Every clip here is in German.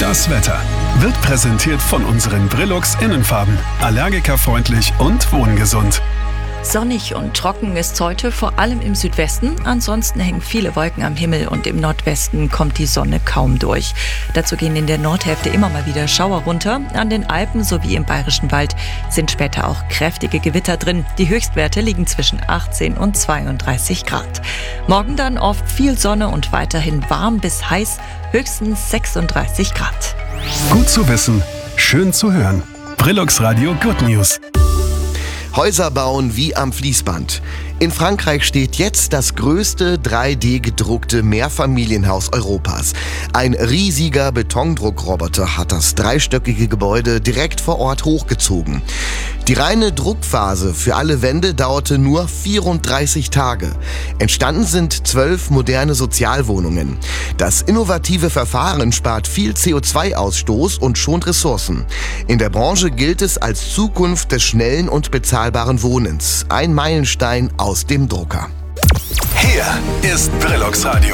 Das Wetter wird präsentiert von unseren Brilux Innenfarben. Allergikerfreundlich und wohngesund. Sonnig und trocken ist heute, vor allem im Südwesten. Ansonsten hängen viele Wolken am Himmel und im Nordwesten kommt die Sonne kaum durch. Dazu gehen in der Nordhälfte immer mal wieder Schauer runter. An den Alpen sowie im Bayerischen Wald sind später auch kräftige Gewitter drin. Die Höchstwerte liegen zwischen 18 und 32 Grad. Morgen dann oft viel Sonne und weiterhin warm bis heiß, höchstens 36 Grad. Gut zu wissen, schön zu hören. Brilux Radio Good News. Häuser bauen wie am Fließband. In Frankreich steht jetzt das größte 3D-gedruckte Mehrfamilienhaus Europas. Ein riesiger Betondruckroboter hat das dreistöckige Gebäude direkt vor Ort hochgezogen. Die reine Druckphase für alle Wände dauerte nur 34 Tage. Entstanden sind 12 moderne Sozialwohnungen. Das innovative Verfahren spart viel CO2-Ausstoß und schont Ressourcen. In der Branche gilt es als Zukunft des schnellen und bezahlbaren Wohnens. Ein Meilenstein aus dem Drucker. Hier ist Brilux Radio.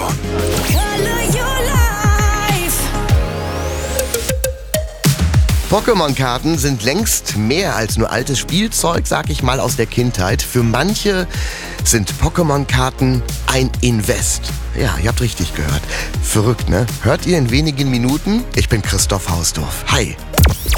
Pokémon-Karten sind längst mehr als nur altes Spielzeug, sag ich mal, aus der Kindheit. Für manche sind Pokémon-Karten ein Invest. Ja, ihr habt richtig gehört. Verrückt, ne? Hört ihr in wenigen Minuten? Ich bin Christoph Hausdorf. Hi.